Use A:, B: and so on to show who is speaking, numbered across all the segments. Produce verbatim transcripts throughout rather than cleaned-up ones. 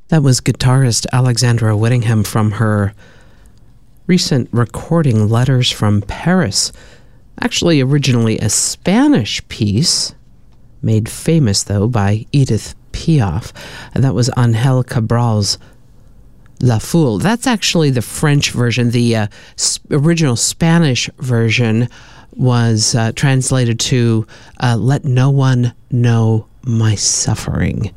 A: That was guitarist Alexandra Whittingham from her recent recording, Letters from Paris. Actually, originally a Spanish piece, made famous, though, by Edith Piaf. And that was Angel Cabral's La Foule. That's actually the French version. The uh, sp- original Spanish version was uh, translated to uh, Let No One Know My Suffering,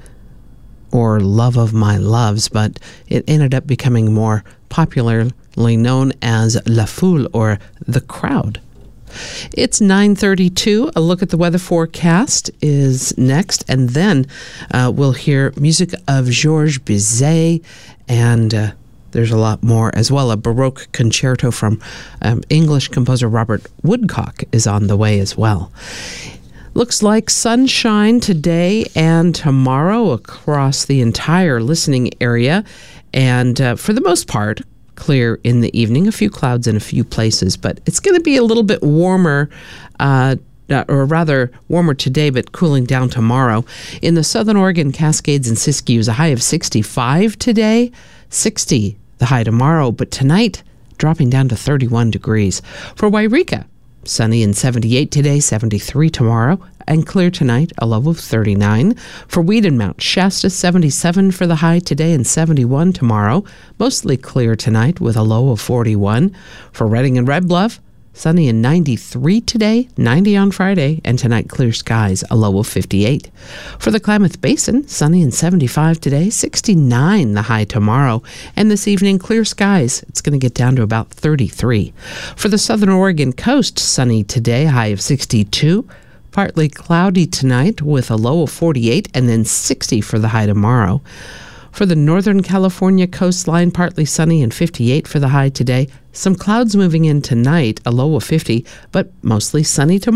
A: or Love of My Loves, but it ended up becoming more popularly known as La Foule, or The Crowd. It's nine thirty-two. A look at the weather forecast is next, and then uh, we'll hear music of Georges Bizet, and uh, there's a lot more as well. A Baroque concerto from um, English composer Robert Woodcock is on the way as well. Looks like sunshine today and tomorrow across the entire listening area, and uh, for the most part, clear in the evening. A few clouds in a few places, but it's going to be a little bit warmer, uh, or rather warmer today, but cooling down tomorrow. In the Southern Oregon Cascades and Siskiyous, a high of sixty-five today, sixty the high tomorrow, but tonight dropping down to thirty-one degrees. For Wairika, sunny and seventy-eight today, seventy-three tomorrow, and clear tonight, a low of thirty-nine. For Weed and Mount Shasta, seventy-seven for the high today and seventy-one tomorrow. Mostly clear tonight with a low of forty-one. For Redding and Red Bluff, sunny and ninety-three today, ninety on Friday, and tonight clear skies, a low of fifty-eight. For the Klamath Basin, sunny and seventy-five today, sixty-nine the high tomorrow, and this evening clear skies. It's going to get down to about thirty-three. For the Southern Oregon coast, sunny today, high of sixty-two. Partly cloudy tonight with a low of forty-eight, and then sixty for the high tomorrow. For the Northern California coastline, partly sunny and fifty-eight for the high today. Some clouds moving in tonight, a low of fifty, but mostly sunny tomorrow.